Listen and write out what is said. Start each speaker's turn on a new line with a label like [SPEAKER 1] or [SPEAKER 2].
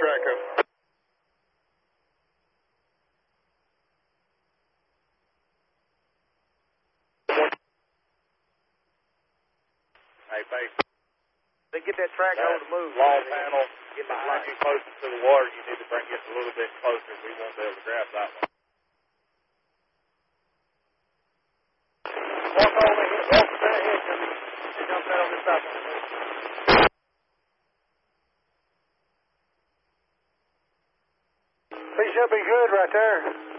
[SPEAKER 1] Traco. Hey, base.
[SPEAKER 2] They get that track over to move.
[SPEAKER 1] Long panel, get behind you closer to the water. You need to bring it a little bit closer. We won't be able to grab that one.
[SPEAKER 2] Walk over here. Walk straight ahead. Here comes that on this side. He should be good right there.